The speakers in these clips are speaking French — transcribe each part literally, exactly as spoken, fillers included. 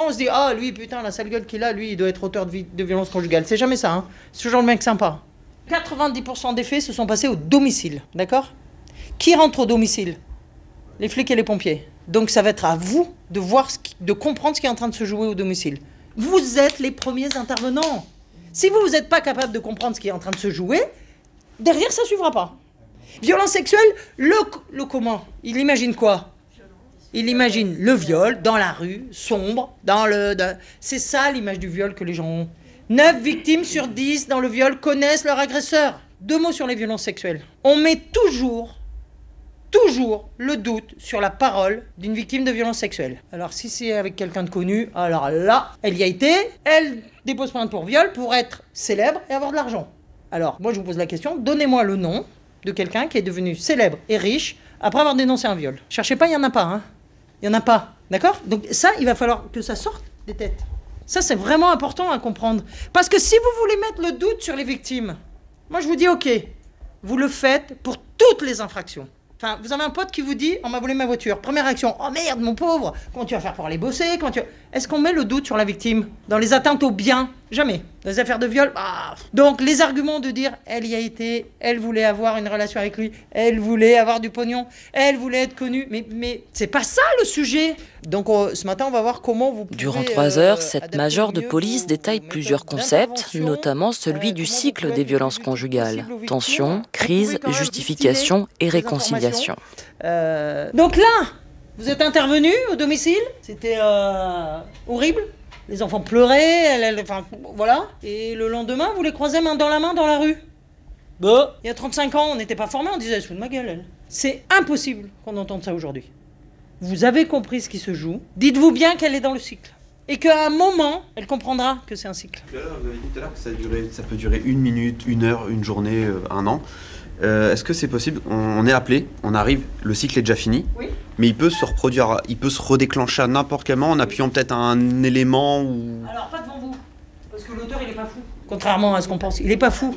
on se dit, ah, lui, putain, la sale gueule qu'il a, lui, il doit être auteur de, vi- de violence conjugale. C'est jamais ça, hein. C'est ce genre de mec sympa. quatre-vingt-dix pour cent des faits se sont passés au domicile, d'accord ? Qui rentre au domicile ? Les flics et les pompiers. Donc ça va être à vous de voir, ce qui, de comprendre ce qui est en train de se jouer au domicile. Vous êtes les premiers intervenants. Si vous, vous n'êtes pas capable de comprendre ce qui est en train de se jouer, derrière, ça ne suivra pas. Violence sexuelle, le, le comment ? Il imagine quoi ? Il imagine le viol dans la rue, sombre, dans le... Dans... C'est ça l'image du viol que les gens ont. neuf victimes sur dix dans le viol connaissent leur agresseur. Deux mots sur les violences sexuelles. On met toujours, toujours le doute sur la parole d'une victime de violence sexuelle. Alors si c'est avec quelqu'un de connu, alors là, elle y a été, elle dépose plainte pour viol pour être célèbre et avoir de l'argent. Alors, moi je vous pose la question, donnez-moi le nom de quelqu'un qui est devenu célèbre et riche après avoir dénoncé un viol. Cherchez pas, il n'y en a pas, hein. Il n'y en a pas, d'accord ? Donc ça, il va falloir que ça sorte des têtes. Ça, c'est vraiment important à comprendre. Parce que si vous voulez mettre le doute sur les victimes, moi je vous dis ok, vous le faites pour toutes les infractions. Enfin, vous avez un pote qui vous dit « On m'a volé ma voiture ». Première réaction « Oh merde, mon pauvre, comment tu vas faire pour aller bosser comment tu... ?» Est-ce qu'on met le doute sur la victime ? Dans les atteintes aux biens ? Jamais. Dans les affaires de viol, bah... Donc les arguments de dire « Elle y a été, elle voulait avoir une relation avec lui, elle voulait avoir du pognon, elle voulait être connue. » Mais, mais c'est pas ça le sujet. Donc on, ce matin, on va voir comment vous pouvez... Durant trois heures, euh, cette majeure de police détaille plusieurs concepts, notamment celui du cycle des violences conjugales. Tension, crise, justification et réconciliation. Euh, donc là, vous êtes intervenu au domicile, c'était euh, horrible. Les enfants pleuraient, elle, elle, enfin voilà. Et le lendemain, vous les croisez main dans la main dans la rue. Bon, il y a trente-cinq ans, on n'était pas formés, on disait elle se fout de ma gueule, elle. C'est impossible qu'on entende ça aujourd'hui. Vous avez compris ce qui se joue. Dites-vous bien qu'elle est dans le cycle. Et qu'à un moment, elle comprendra que c'est un cycle. Tout à l'heure, vous avez dit tout à l'heure que ça, durait, ça peut durer une minute, une heure, une journée, euh, un an. Euh, est-ce que c'est possible ? on, on est appelé, on arrive, le cycle est déjà fini, oui. Mais il peut se reproduire, il peut se redéclencher à n'importe quel moment en appuyant peut-être un élément ou... Alors pas devant vous, parce que l'auteur il est pas fou. Contrairement à ce qu'on pense, il est pas fou.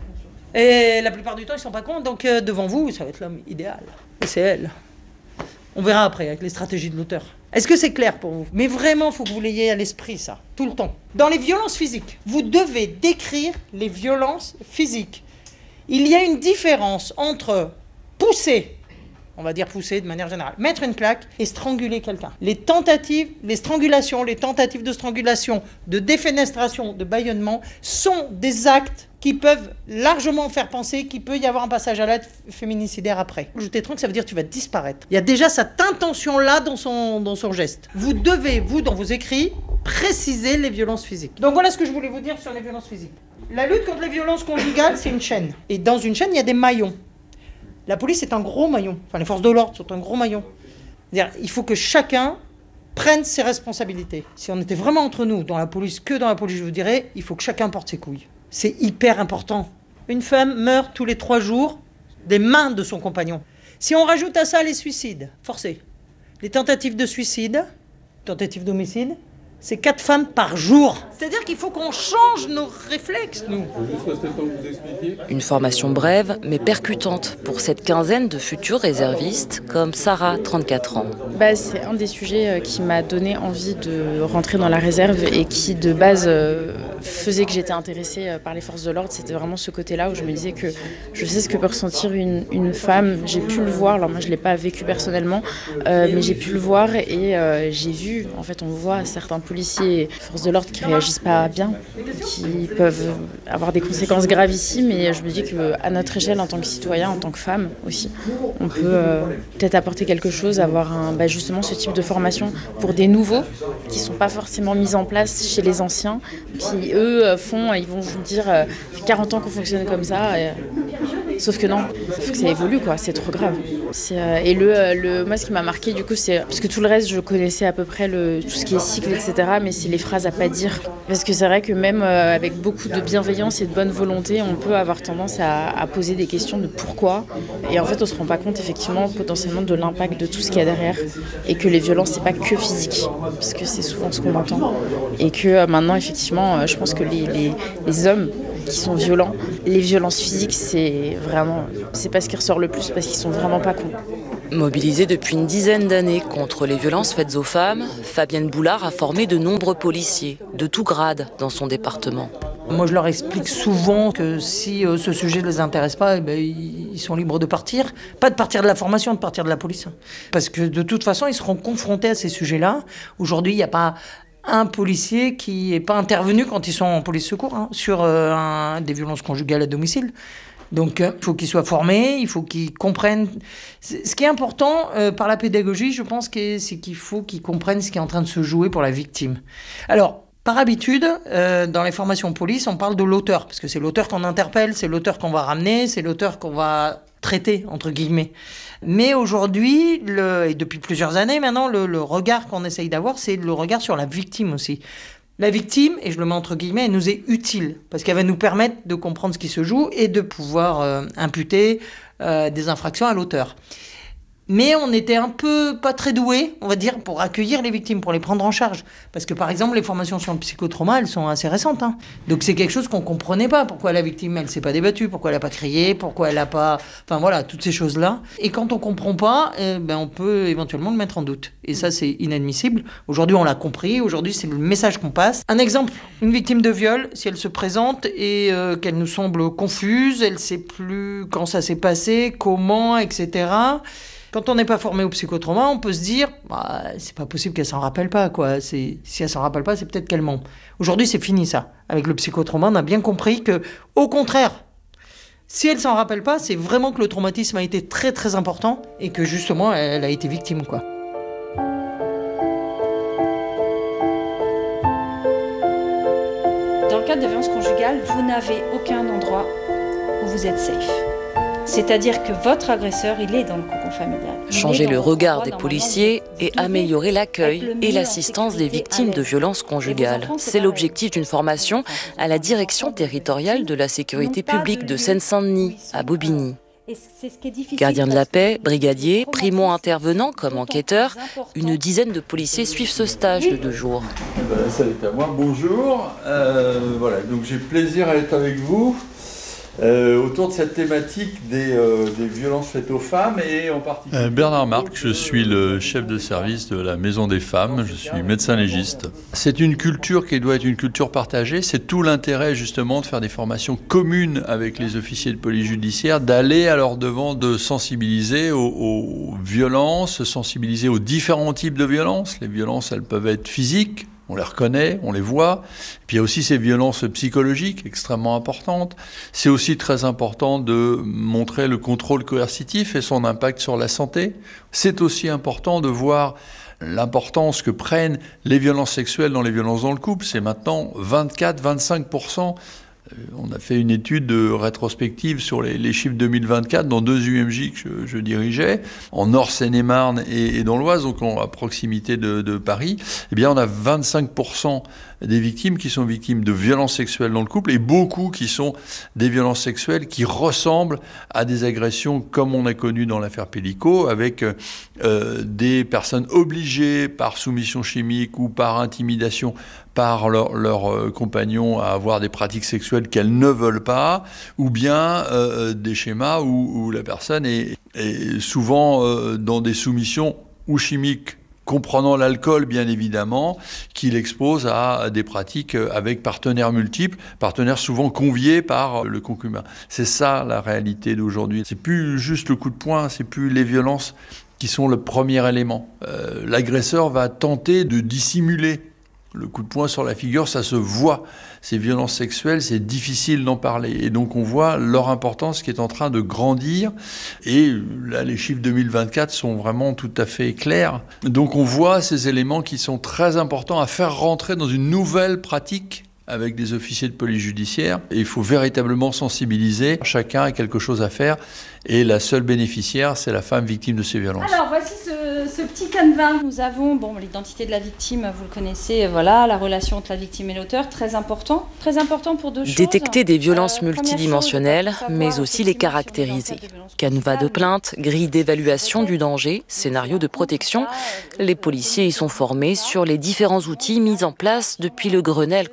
Et la plupart du temps ils sont pas cons, donc euh, devant vous ça va être l'homme idéal. Et c'est elle. On verra après avec les stratégies de l'auteur. Est-ce que c'est clair pour vous ? Mais vraiment, il faut que vous l'ayez à l'esprit, ça, tout le temps. Dans les violences physiques, vous devez décrire les violences physiques. Il y a une différence entre pousser, on va dire pousser de manière générale, mettre une claque et stranguler quelqu'un. Les tentatives, les strangulations, les tentatives de strangulation, de défenestration, de bâillonnement sont des actes qui peuvent largement faire penser qu'il peut y avoir un passage à l'acte féminicidaire après. Je t'étrangle, ça veut dire que tu vas disparaître. Il y a déjà cette intention-là dans son, dans son geste. Vous devez, vous, dans vos écrits, préciser les violences physiques. Donc voilà ce que je voulais vous dire sur les violences physiques. La lutte contre les violences conjugales, c'est une chaîne. Et dans une chaîne, il y a des maillons. La police est un gros maillon. Enfin, les forces de l'ordre sont un gros maillon. C'est-à-dire, il faut que chacun prenne ses responsabilités. Si on était vraiment entre nous, dans la police, que dans la police, je vous dirais, il faut que chacun porte ses couilles. C'est hyper important. Une femme meurt tous les trois jours des mains de son compagnon. Si on rajoute à ça les suicides forcés, les tentatives de suicide, tentatives d'homicide, c'est quatre femmes par jour. C'est-à-dire qu'il faut qu'on change nos réflexes, nous. Une formation brève, mais percutante pour cette quinzaine de futurs réservistes, comme Sarah, trente-quatre ans. Bah, c'est un des sujets qui m'a donné envie de rentrer dans la réserve et qui, de base, euh, faisait que j'étais intéressée par les forces de l'ordre. C'était vraiment ce côté-là où je me disais que je sais ce que peut ressentir une, une femme. J'ai pu le voir, alors moi je ne l'ai pas vécu personnellement, euh, mais j'ai pu le voir et euh, j'ai vu, en fait on voit certains policiers et forces de l'ordre qui réagissent pas bien, qui peuvent avoir des conséquences gravissimes, et je me dis qu'à notre échelle, en tant que citoyen, en tant que femme aussi, on peut euh, peut-être apporter quelque chose, avoir un, bah justement ce type de formation pour des nouveaux qui sont pas forcément mis en place chez les anciens, qui eux font, ils vont vous dire euh, quarante ans qu'on fonctionne comme ça, et, sauf que non, il faut que ça évolue, quoi, c'est trop grave. C'est, euh, et le, le, moi ce qui m'a marqué du coup, c'est, parce que tout le reste je connaissais à peu près le, tout ce qui est cycle, et cetera, mais c'est les phrases à pas dire. Parce que c'est vrai que même euh, avec beaucoup de bienveillance et de bonne volonté, on peut avoir tendance à, à poser des questions de pourquoi. Et en fait, on se rend pas compte effectivement potentiellement de l'impact de tout ce qu'il y a derrière. Et que les violences, c'est pas que physique, parce que c'est souvent ce qu'on entend. Et que euh, maintenant, effectivement, euh, je pense que les, les, les hommes qui sont violents, les violences physiques, c'est vraiment, c'est pas ce qui ressort le plus, parce qu'ils sont vraiment pas cons. Mobilisée depuis une dizaine d'années contre les violences faites aux femmes, Fabienne Boulard a formé de nombreux policiers, de tout grade, dans son département. Moi, je leur explique souvent que si euh, ce sujet ne les intéresse pas, eh ben, ils sont libres de partir. Pas de partir de la formation, de partir de la police. Parce que de toute façon, ils seront confrontés à ces sujets-là. Aujourd'hui, il n'y a pas un policier qui n'est pas intervenu quand ils sont en police secours hein, sur euh, un, des violences conjugales à domicile. Donc, euh, il faut qu'ils soient formés, il faut qu'ils comprennent. Ce qui est important euh, par la pédagogie, je pense, que, c'est qu'il faut qu'ils comprennent ce qui est en train de se jouer pour la victime. Alors, par habitude, euh, dans les formations police, on parle de l'auteur, parce que c'est l'auteur qu'on interpelle, c'est l'auteur qu'on va ramener, c'est l'auteur qu'on va traiter, entre guillemets. Mais aujourd'hui, le, et depuis plusieurs années maintenant, le, le regard qu'on essaye d'avoir, c'est le regard sur la victime aussi. La victime, et je le mets entre guillemets, elle nous est utile, parce qu'elle va nous permettre de comprendre ce qui se joue et de pouvoir euh, imputer euh, des infractions à l'auteur. Mais on était un peu pas très doués, on va dire, pour accueillir les victimes, pour les prendre en charge. Parce que par exemple, les formations sur le psychotrauma, elles sont assez récentes. Hein. Donc c'est quelque chose qu'on comprenait pas. Pourquoi la victime, elle s'est pas débattue, pourquoi elle a pas crié, pourquoi elle a pas... Enfin voilà, toutes ces choses-là. Et quand on comprend pas, eh ben, on peut éventuellement le mettre en doute. Et ça, c'est inadmissible. Aujourd'hui, on l'a compris. Aujourd'hui, c'est le message qu'on passe. Un exemple, une victime de viol, si elle se présente et euh, qu'elle nous semble confuse, elle sait plus quand ça s'est passé, comment, et cetera. Quand on n'est pas formé au psychotrauma, on peut se dire bah, c'est pas possible qu'elle s'en rappelle pas, quoi. C'est, si elle s'en rappelle pas, c'est peut-être qu'elle ment. Aujourd'hui, c'est fini ça. Avec le psychotrauma, on a bien compris que, au contraire, si elle s'en rappelle pas, c'est vraiment que le traumatisme a été très très important et que justement, elle a été victime, quoi. Dans le cadre de violences conjugales, vous n'avez aucun endroit où vous êtes safe. C'est-à-dire que votre agresseur, il est dans le cocon familial. Changer le regard des policiers et améliorer l'accueil et l'assistance des victimes de violences conjugales. C'est l'objectif d'une formation à la direction territoriale de la sécurité publique de Seine-Saint-Denis, à Bobigny. Gardien de la paix, brigadier, primo-intervenant comme enquêteur, une dizaine de policiers suivent ce stage de deux jours. Ben, ça est à moi, bonjour. Euh, voilà, donc j'ai plaisir à être avec vous. Euh, autour de cette thématique des, euh, des violences faites aux femmes et en particulier... Euh, Bernard Marc, je suis le chef de service de la Maison des Femmes, je suis médecin légiste. C'est une culture qui doit être une culture partagée, c'est tout l'intérêt justement de faire des formations communes avec les officiers de police judiciaire, d'aller à leur devant, de sensibiliser aux, aux violences, sensibiliser aux différents types de violences. Les violences, elles peuvent être physiques, on les reconnaît, on les voit. Puis il y a aussi ces violences psychologiques extrêmement importantes. C'est aussi très important de montrer le contrôle coercitif et son impact sur la santé. C'est aussi important de voir l'importance que prennent les violences sexuelles dans les violences dans le couple. C'est maintenant vingt-quatre à vingt-cinq pour cent. On a fait une étude rétrospective sur les, les chiffres deux mille vingt-quatre dans deux U M J que je, je dirigeais, en Nord, Seine-et-Marne et, et dans l'Oise, donc à proximité de, de Paris. Eh bien, on a vingt-cinq pour cent des victimes qui sont victimes de violences sexuelles dans le couple et beaucoup qui sont des violences sexuelles qui ressemblent à des agressions comme on a connu dans l'affaire Pellico, avec euh, des personnes obligées par soumission chimique ou par intimidation par leur, leur euh, compagnon à avoir des pratiques sexuelles qu'elles ne veulent pas, ou bien euh, des schémas où, où la personne est, est souvent euh, dans des soumissions ou chimiques, comprenant l'alcool bien évidemment, qui l'expose à des pratiques avec partenaires multiples, partenaires souvent conviés par le concubin. C'est ça la réalité d'aujourd'hui. C'est plus juste le coup de poing, c'est plus les violences qui sont le premier élément. Euh, l'agresseur va tenter de dissimuler. Le coup de poing sur la figure, ça se voit. Ces violences sexuelles, c'est difficile d'en parler. Et donc on voit leur importance qui est en train de grandir. Et là, les chiffres deux mille vingt-quatre sont vraiment tout à fait clairs. Donc on voit ces éléments qui sont très importants à faire rentrer dans une nouvelle pratique avec des officiers de police judiciaire. Et il faut véritablement sensibiliser. Chacun a quelque chose à faire. Et la seule bénéficiaire, c'est la femme victime de ces violences. Alors, voici ce, ce petit canevas. Nous avons bon, l'identité de la victime, vous le connaissez, voilà, la relation entre la victime et l'auteur, très important. Très important pour deux choses. Détecter des violences euh, multidimensionnelles, chose, mais aussi les caractériser. Canevas de plainte, grille d'évaluation du danger, scénario de protection. Les policiers y sont formés sur les différents outils mis en place depuis le Grenelle contre les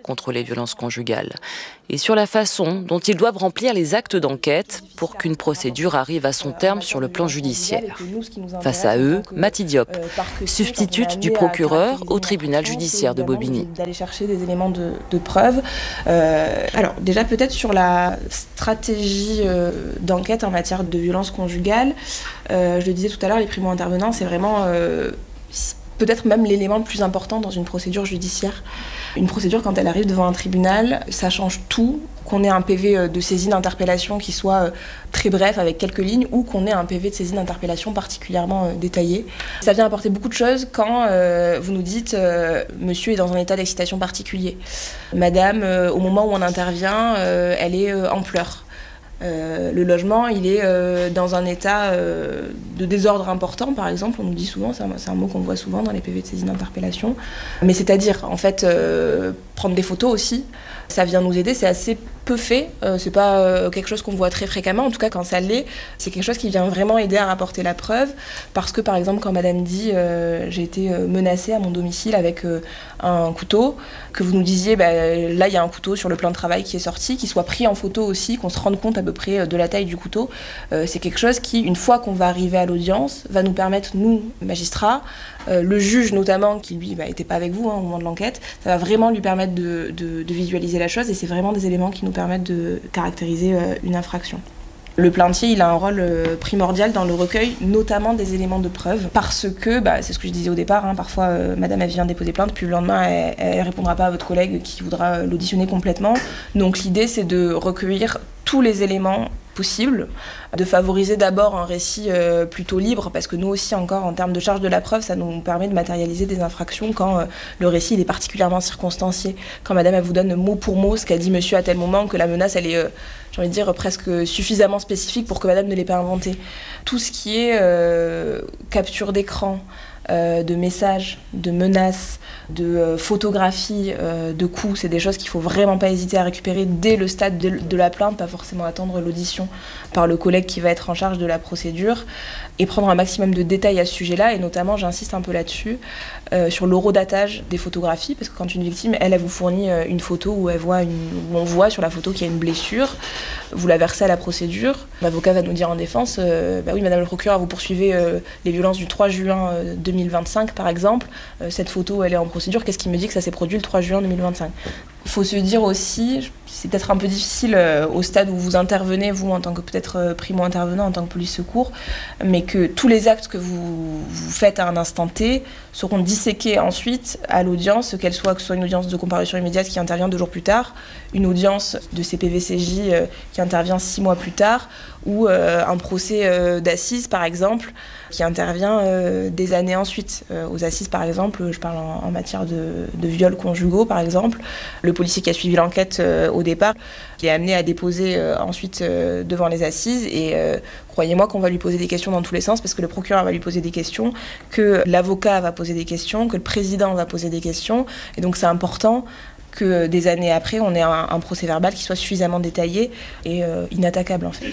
violences conjugales et sur la façon dont ils doivent remplir les actes d'enquête pour qu'une procédure arrive à son terme sur le plan judiciaire. Face à eux, Mathie Diop, substitute du procureur au tribunal judiciaire de Bobigny. D'aller chercher des éléments de, de preuve. Euh, alors déjà peut-être sur la stratégie euh, d'enquête en matière de violence conjugale, euh, je le disais tout à l'heure, les primo-intervenants, c'est vraiment euh, peut-être même l'élément le plus important dans une procédure judiciaire. Une procédure, quand elle arrive devant un tribunal, ça change tout, qu'on ait un P V de saisie d'interpellation qui soit très bref avec quelques lignes ou qu'on ait un P V de saisie d'interpellation particulièrement détaillé. Ça vient apporter beaucoup de choses quand euh, vous nous dites euh, « Monsieur est dans un état d'excitation particulier ». Madame, euh, au moment où on intervient, euh, elle est euh, en pleurs. Euh, le logement, il est euh, dans un état euh, de désordre important, par exemple, on nous dit souvent, c'est un, c'est un mot qu'on voit souvent dans les P V de saisie d'interpellation, mais c'est-à-dire, en fait, euh, prendre des photos aussi, ça vient nous aider, c'est assez peu fait, euh, c'est pas euh, quelque chose qu'on voit très fréquemment, en tout cas quand ça l'est, c'est quelque chose qui vient vraiment aider à rapporter la preuve, parce que par exemple quand madame dit euh, j'ai été menacée à mon domicile avec euh, un couteau, que vous nous disiez bah, là il y a un couteau sur le plan de travail qui est sorti, qu'il soit pris en photo aussi, qu'on se rende compte à peu près de la taille du couteau, euh, c'est quelque chose qui, une fois qu'on va arriver à l'audience, va nous permettre, nous, magistrats, euh, le juge notamment, qui lui n'était bah, pas avec vous hein, au moment de l'enquête, ça va vraiment lui permettre de, de, de visualiser la chose et c'est vraiment des éléments qui nous permettent de caractériser euh, une infraction. Le plaintier, il a un rôle euh, primordial dans le recueil, notamment des éléments de preuve, parce que, bah, c'est ce que je disais au départ, hein, parfois euh, madame elle vient déposer plainte, puis le lendemain elle ne répondra pas à votre collègue qui voudra l'auditionner complètement. Donc l'idée c'est de recueillir tous les éléments possibles, de favoriser d'abord un récit euh, plutôt libre, parce que nous aussi encore en termes de charge de la preuve, ça nous permet de matérialiser des infractions quand euh, le récit il est particulièrement circonstancié, quand madame elle vous donne mot pour mot ce qu'a dit monsieur à tel moment, que la menace elle est, euh, j'ai envie de dire, presque suffisamment spécifique pour que madame ne l'ait pas inventée. Tout ce qui est euh, capture d'écran, Euh, de messages, de menaces, de euh, photographies, euh, de coups, c'est des choses qu'il ne faut vraiment pas hésiter à récupérer dès le stade de, de la plainte, pas forcément attendre l'audition par le collègue qui va être en charge de la procédure, et prendre un maximum de détails à ce sujet-là, et notamment, j'insiste un peu là-dessus, euh, sur l'horodatage des photographies, parce que quand une victime, elle, elle vous fournit une photo où, elle voit une, où on voit sur la photo qu'il y a une blessure, vous la versez à la procédure, l'avocat va nous dire en défense, euh, bah oui, madame le procureur, vous poursuivez euh, les violences du trois juin deux mille vingt-cinq par exemple, euh, cette photo elle est en procédure, qu'est-ce qui me dit que ça s'est produit le trois juin deux mille vingt-cinq? Il faut se dire aussi, c'est peut-être un peu difficile euh, au stade où vous intervenez, vous en tant que peut-être euh, primo-intervenant, en tant que police secours, mais que tous les actes que vous, vous faites à un instant T seront disséqués ensuite à l'audience, qu'elle soit, que ce soit une audience de comparution immédiate qui intervient deux jours plus tard, une audience de C P V C J euh, qui intervient six mois plus tard, ou euh, un procès euh, d'assises par exemple, qui intervient euh, des années ensuite. Euh, aux assises par exemple, je parle en, en matière de, de viols conjugaux par exemple, le policier qui a suivi l'enquête euh, au départ, qui est amené à déposer euh, ensuite euh, devant les assises et euh, croyez-moi qu'on va lui poser des questions dans tous les sens parce que le procureur va lui poser des questions, que l'avocat va poser des questions, que le président va poser des questions et donc c'est important que des années après, on ait un, un procès-verbal qui soit suffisamment détaillé et euh, inattaquable en fait.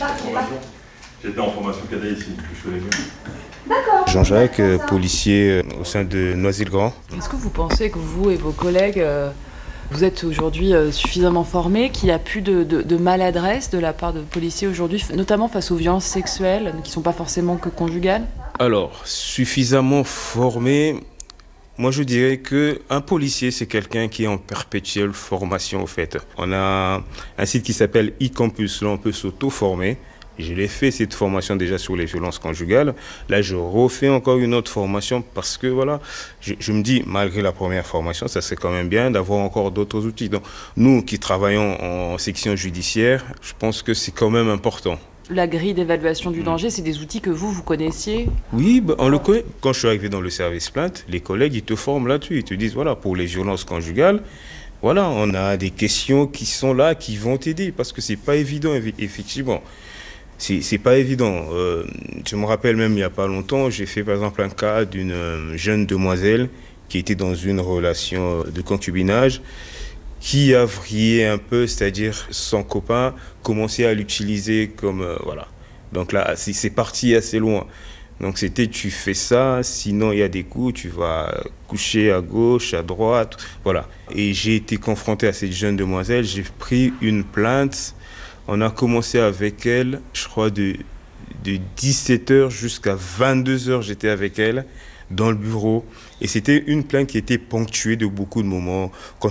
J'étais en formation cadet ici, que je connais bien. D'accord. Jean-Jacques, euh, policier euh, au sein de Noisy-le-Grand. Est-ce que vous pensez que vous et vos collègues, euh, vous êtes aujourd'hui euh, suffisamment formés, qu'il n'y a plus de, de, de maladresse de la part de policiers aujourd'hui, notamment face aux violences sexuelles, qui ne sont pas forcément que conjugales? Alors, suffisamment formés, moi je dirais qu'un policier, c'est quelqu'un qui est en perpétuelle formation au fait. On a un site qui s'appelle e-campus, là on peut s'auto-former. Je l'ai fait cette formation déjà sur les violences conjugales. Là, je refais encore une autre formation parce que voilà, je, je me dis, malgré la première formation, ça serait quand même bien d'avoir encore d'autres outils. Donc, nous qui travaillons en section judiciaire, je pense que c'est quand même important. La grille d'évaluation du danger, c'est des outils que vous, vous connaissiez? Oui, bah, on le connaît. Quand je suis arrivé dans le service plainte, les collègues, ils te forment là-dessus. Ils te disent, voilà, pour les violences conjugales, voilà, on a des questions qui sont là, qui vont t'aider parce que c'est pas évident, effectivement. C'est, c'est pas évident. Euh, je me rappelle même il n'y a pas longtemps, j'ai fait par exemple un cas d'une jeune demoiselle qui était dans une relation de concubinage, qui a vrillé un peu, c'est-à-dire son copain commençait à l'utiliser comme... Euh, voilà. Donc là, c'est, c'est parti assez loin. Donc c'était tu fais ça, sinon il y a des coups, tu vas coucher à gauche, à droite, voilà. Et j'ai été confronté à cette jeune demoiselle, j'ai pris une plainte. On a commencé avec elle, je crois, de, de dix-sept heures jusqu'à vingt-deux heures, j'étais avec elle dans le bureau. Et c'était une plainte qui était ponctuée de beaucoup de moments. Quand